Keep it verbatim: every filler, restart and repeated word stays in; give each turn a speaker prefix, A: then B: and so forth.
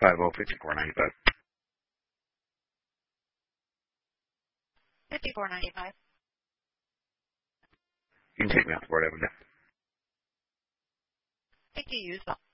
A: Five oh fifty-four ninety-five.
B: Fifty-four ninety-five.
A: You can take me off the board, haven't you?
B: I think you used them.